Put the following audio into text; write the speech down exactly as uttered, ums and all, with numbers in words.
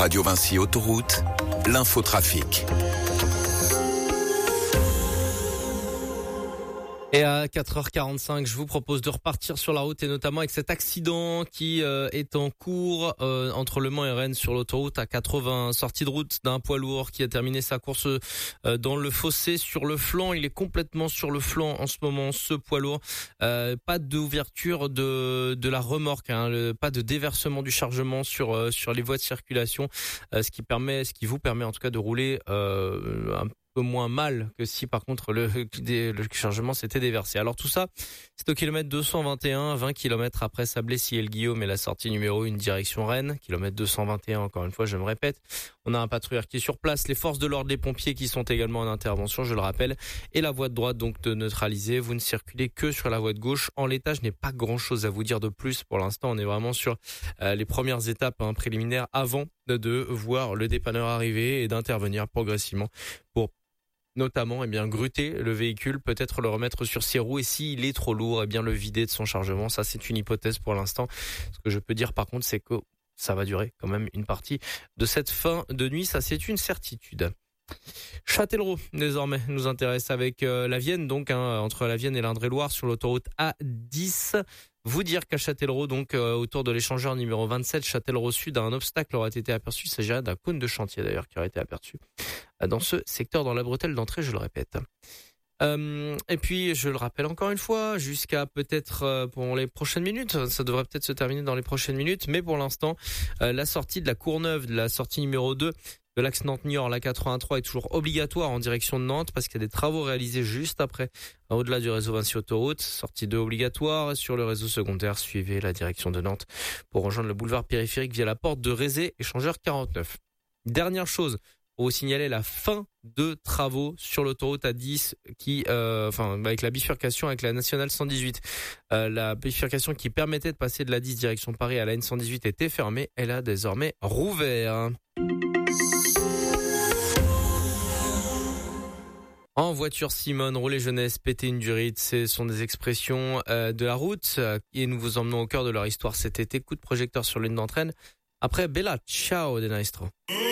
Radio Vinci Autoroute, l'infotrafic. Et à quatre heures quarante-cinq, je vous propose de repartir sur la route et notamment avec cet accident qui euh, est en cours euh, entre Le Mans et Rennes sur l'autoroute A quatre-vingts. Sortie de route d'un poids lourd qui a terminé sa course euh, dans le fossé sur le flanc. Il est complètement sur le flanc en ce moment, ce poids lourd. Euh, pas d'ouverture de de la remorque, hein, le, pas de déversement du chargement sur euh, sur les voies de circulation, euh, ce qui permet, ce qui vous permet en tout cas de rouler euh, un peu moins mal que si par contre le, le chargement s'était déversé. Alors tout ça, c'est au kilomètre deux cent vingt et un, vingt kilomètres après Sablé-Siel-Guillaume et la sortie numéro un direction Rennes, kilomètre deux cent vingt et un, encore une fois je me répète. On a un patrouilleur qui est sur place, les forces de l'ordre, les pompiers qui sont également en intervention, je le rappelle, et la voie de droite donc de neutraliser. Vous ne circulez que sur la voie de gauche. En l'état, je n'ai pas grand chose à vous dire de plus pour l'instant. On est vraiment sur euh, les premières étapes hein, préliminaires avant de, de voir le dépanneur arriver et d'intervenir progressivement pour notamment, eh bien, gruter le véhicule, peut-être le remettre sur ses roues et s'il est trop lourd, eh bien, le vider de son chargement. Ça, c'est une hypothèse pour l'instant. Ce que je peux dire, par contre, c'est que ça va durer quand même une partie de cette fin de nuit. Ça, c'est une certitude. Châtellerault, désormais, nous intéresse avec euh, la Vienne, donc, hein, entre la Vienne et l'Indre-et-Loire sur l'autoroute A dix. Vous dire qu'à Châtellerault, donc, euh, autour de l'échangeur numéro vingt-sept, Châtellerault Sud, un obstacle aurait été aperçu. Il s'agirait d'un cône de chantier, d'ailleurs, qui aurait été aperçu dans ce secteur, dans la bretelle d'entrée, je le répète. Euh, et puis, je le rappelle encore une fois, jusqu'à peut-être euh, pour les prochaines minutes, ça devrait peut-être se terminer dans les prochaines minutes, mais pour l'instant, euh, la sortie de la Courneuve, de la sortie numéro deux de l'axe Nantes-Niort, la quatre-vingt-trois est toujours obligatoire en direction de Nantes parce qu'il y a des travaux réalisés juste après, au-delà du réseau Vinci Autoroute. Sortie deux obligatoire. Sur le réseau secondaire, suivez la direction de Nantes pour rejoindre le boulevard périphérique via la porte de Rézé, échangeur quarante-neuf. Dernière chose, pour vous signaler la fin de travaux sur l'autoroute A dix qui, euh, enfin, avec la bifurcation avec la nationale cent dix-huit. Euh, la bifurcation qui permettait de passer de l'A dix direction Paris à la N cent dix-huit était fermée. Elle a désormais rouvert. En voiture, Simone, rouler jeunesse, péter une durite, ce sont des expressions euh, de la route et nous vous emmenons au cœur de leur histoire cet été. Coup de projecteur sur l'une d'entre elles. Après Bella Ciao de Maestro.